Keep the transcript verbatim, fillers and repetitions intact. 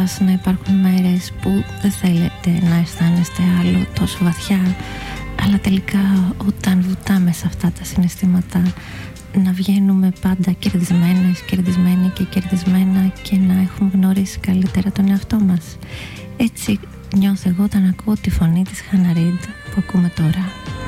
Να υπάρχουν μέρες που δεν θέλετε να αισθάνεστε άλλο τόσο βαθιά, αλλά τελικά όταν βουτάμε σε αυτά τα συναισθήματα να βγαίνουμε πάντα κερδισμένες, κερδισμένοι και κερδισμένα και να έχουμε γνωρίσει καλύτερα τον εαυτό μας. Έτσι νιώθω εγώ όταν ακούω τη φωνή της Hannah Reid που ακούμε τώρα.